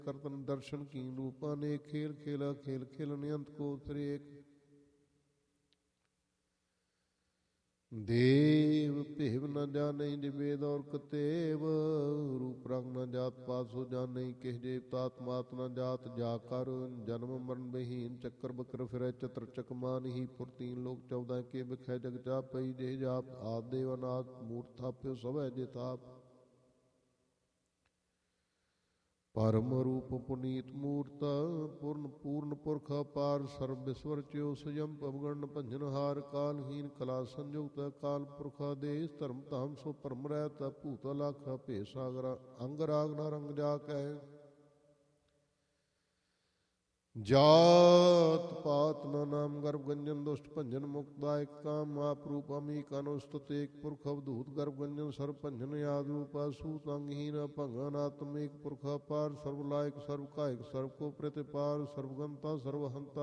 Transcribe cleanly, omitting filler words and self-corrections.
करतन दर्शन कीन रूपा ने खेल खेला खेल खेल नियंत को त्रेक देव भेव न जाने निवेद और कतेव रूप रंग न जात पात सो जाने किस जेव तात मात न जात जाकर जन्म मरण बहीन चक्कर बकर फिर चतर चकमान ही पुरतीन लोक 14 के बिखै जग चाप पई जे जाप आद देवनाथ मूर्त थाप्यो सब जे ताप परम रूप पुनीत मूर्त पूर्ण पूर्ण पुरख अपार सर्व विश्वर च्यो स्वयं पवगण भंजनहार कालहीन कला संयुक्त काल पुरख आदेश धर्म धाम सो परम रहत भूतल आखा भे सागर अंग राग न रंग जा कह जात पात न नाम गर्भ गंजन दुष्ट भंजन मुक्तदायक काम महाप्रूप अमीक अनुस्तुत एक पुरख अवधूत गर्भ गंजन सर्व भंजन याद रूपा सूत अंगहीन भंगन आत्मिक पुरख अपार सर्व लायक सर्व कायक सर्व को प्रतिपार सर्वगंता सर्वहंता